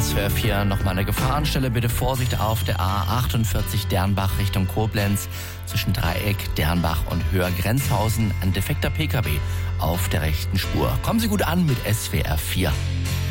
SWR 4 nochmal eine Gefahrenstelle. Bitte Vorsicht auf der A48 Dernbach Richtung Koblenz. Zwischen Dreieck, Dernbach und Höher-Grenzhausen ein defekter PKW auf der rechten Spur. Kommen Sie gut an mit SWR 4.